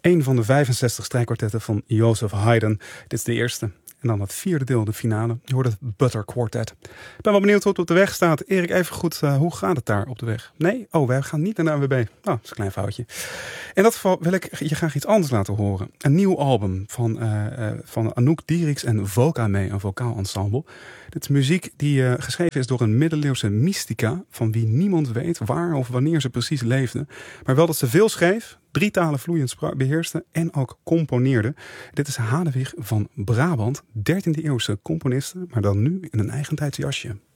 Een van de 65 strijkkwartetten van Joseph Haydn. Dit is de eerste. En dan het vierde deel, de finale. Je hoort het Butter Quartet. Ik ben wel benieuwd hoe het op de weg staat. Erik, even goed, hoe gaat het daar op de weg? Nee? Oh, wij gaan niet naar de ANWB. Oh, dat is een klein foutje. In dat geval wil ik je graag iets anders laten horen. Een nieuw album van Anouk Dieriks en Voca mee, een vocaal ensemble. Dit is muziek die geschreven is door een middeleeuwse mystica, van wie niemand weet waar of wanneer ze precies leefde. Maar wel dat ze veel schreef, 3 talen vloeiend beheerste en ook componeerde. Dit is Hadewig van Brabant, 13e eeuwse componiste, maar dan nu in een eigentijds jasje.